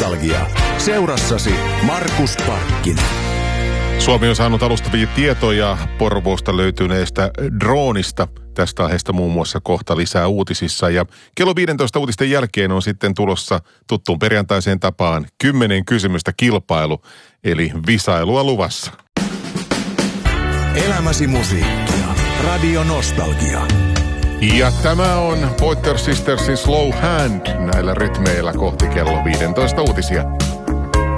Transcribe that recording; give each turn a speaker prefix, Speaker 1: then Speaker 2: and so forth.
Speaker 1: Nostalgia. Seurassasi Markus Parkkinen.
Speaker 2: Suomi on saanut alustavia tietoja Porvoosta löytyneestä droonista. Tästä aiheesta muun muassa kohta lisää uutisissa. Ja kello 15 uutisten jälkeen on sitten tulossa tuttuun perjantaiseen tapaan 10 kysymystä kilpailu, eli visailua luvassa.
Speaker 1: Elämäsi musiikkia. Radio Nostalgia.
Speaker 2: Ja tämä on Pointer Sistersin Slow Hand näillä rytmeillä kohti kello 15 uutisia.